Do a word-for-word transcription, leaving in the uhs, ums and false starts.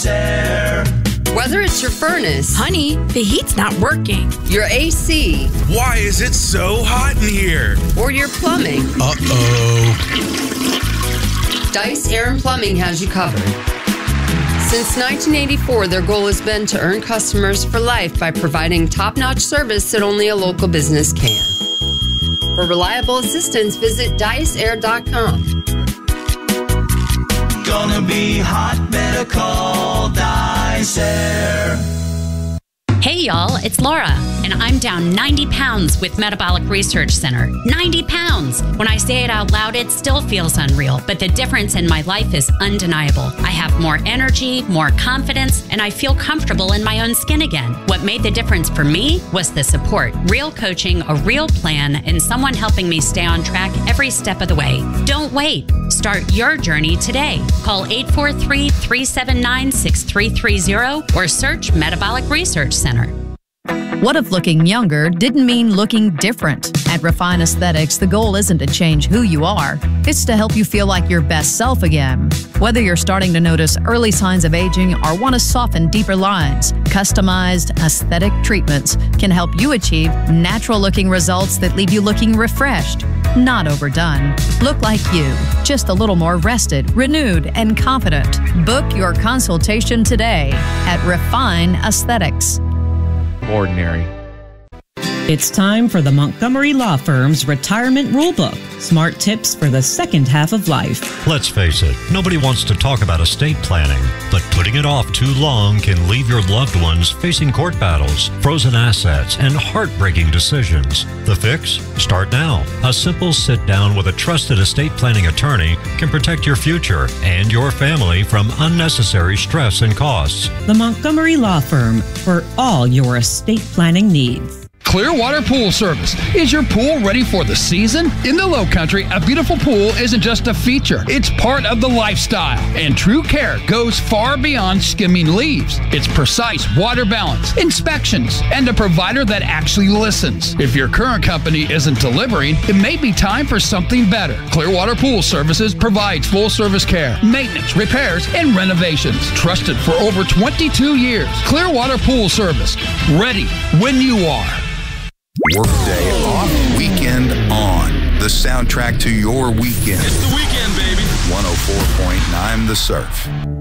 Air. Whether it's your furnace, honey, the heat's not working, your A C, why is it so hot in here? Or your plumbing. Uh-oh. Dice Air and Plumbing has you covered. Since nineteen eighty-four, their goal has been to earn customers for life by providing top-notch service that only a local business can. For reliable assistance, visit dice air dot com. Gonna be hot, better call Dice Air. Hey y'all, it's Laura, and I'm down ninety pounds with Metabolic Research Center. ninety pounds! When I say it out loud, it still feels unreal, but the difference in my life is undeniable. I have more energy, more confidence, and I feel comfortable in my own skin again. What made the difference for me was the support, real coaching, a real plan, and someone helping me stay on track every step of the way. Don't wait. Start your journey today. Call eight four three, three seven nine, six three three zero or search Metabolic Research Center. What if looking younger didn't mean looking different? At Refine Aesthetics, the goal isn't to change who you are. It's to help you feel like your best self again. Whether you're starting to notice early signs of aging or want to soften deeper lines, customized aesthetic treatments can help you achieve natural-looking results that leave you looking refreshed, not overdone. Look like you, just a little more rested, renewed, and confident. Book your consultation today at Refine Aesthetics. Ordinary. It's time for the Montgomery Law Firm's Retirement Rulebook. Smart tips for the second half of life. Let's face it, nobody wants to talk about estate planning, but putting it off too long can leave your loved ones facing court battles, frozen assets, and heartbreaking decisions. The fix? Start now. A simple sit down with a trusted estate planning attorney can protect your future and your family from unnecessary stress and costs. The Montgomery Law Firm for all your estate planning needs. Clearwater Pool Service. Is your pool ready for the season? In the Lowcountry, a beautiful pool isn't just a feature. It's part of the lifestyle. And true care goes far beyond skimming leaves. It's precise water balance, inspections, and a provider that actually listens. If your current company isn't delivering, it may be time for something better. Clearwater Pool Services provides full-service care, maintenance, repairs, and renovations. Trusted for over twenty-two years. Clearwater Pool Service. Ready when you are. Workday off, weekend on. The soundtrack to your weekend. It's the weekend, baby. one oh four point nine The Surf.